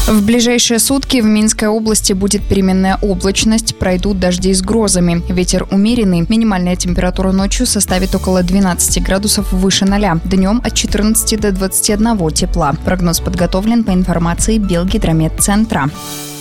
В ближайшие сутки в Минской области будет переменная облачность, пройдут дожди с грозами. Ветер умеренный. Минимальная температура ночью составит около 12 градусов выше 0. Днем от 14 до 21 тепла. Прогноз подготовлен по информации Белгидрометцентра.